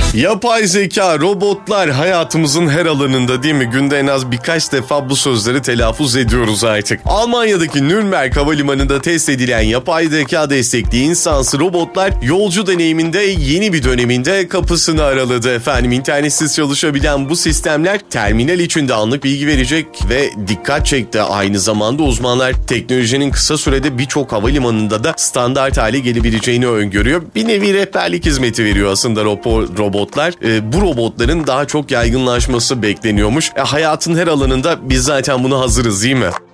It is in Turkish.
Yapay zeka, robotlar hayatımızın her alanında değil mi? Günde en az birkaç defa bu sözleri telaffuz ediyoruz artık. Almanya'daki Nürnberg Havalimanı'nda test edilen yapay zeka destekli insansız robotlar yolcu deneyiminde yeni bir döneminde kapısını araladı efendim. İnternetsiz çalışabilen bu sistemler terminal içinde anlık bilgi verecek ve dikkat çekti. Aynı zamanda uzmanlar teknolojinin kısa sürede birçok havalimanında da standart hale gelebileceğini öngörüyor. Bir nevi rehberlik hizmeti veriyor aslında robotlar. Bu robotların daha çok yaygınlaşması bekleniyormuş. Hayatın her alanında biz zaten buna hazırız değil mi?